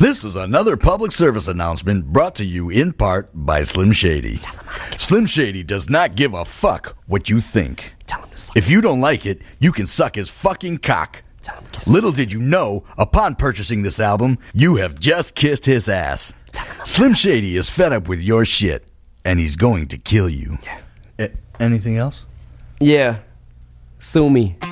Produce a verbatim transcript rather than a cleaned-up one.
This is another public service announcement brought to you in part by Slim Shady. Slim Shady does not give a fuck what you think. If you don't like it, you can suck his fucking cock. Little did you know, upon purchasing this album, you have just kissed his ass. Slim Shady is fed up with your shit, and he's going to kill you. Yeah. A- anything else? Yeah. Sue me.